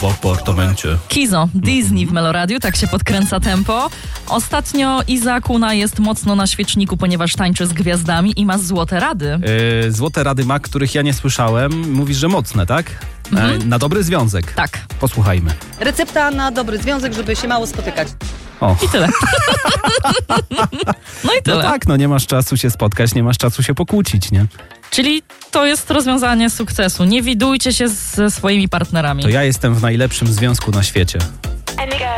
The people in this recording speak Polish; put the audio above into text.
w apartamencie. Kizo, Disney w Meloradiu, tak się podkręca tempo. Ostatnio Iza Akuna jest mocno na świeczniku, ponieważ tańczy z gwiazdami i ma złote rady. Złote rady ma, których ja nie słyszałem. Mówisz, że mocne, tak? Na dobry związek. Tak. Posłuchajmy. Recepta na dobry związek, żeby się mało spotykać. O. I tyle. No i tyle. No tak, nie masz czasu się spotkać, nie masz czasu się pokłócić, nie? Czyli to jest rozwiązanie sukcesu. Nie widujcie się ze swoimi partnerami. To ja jestem w najlepszym związku na świecie.